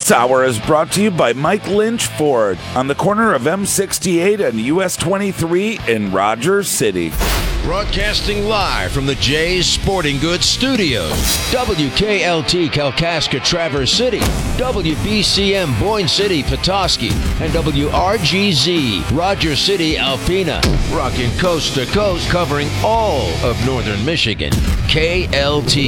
This hour is brought to you by Mike Lynch Ford on the corner of M68 and US 23 in Rogers City. Broadcasting live from the Jay's Sporting Goods Studios. WKLT Kalkaska Traverse City, WBCM Boyne City Petoskey, and WRGZ Rogers City Alpena. Rocking coast to coast, covering all of northern Michigan. KLT.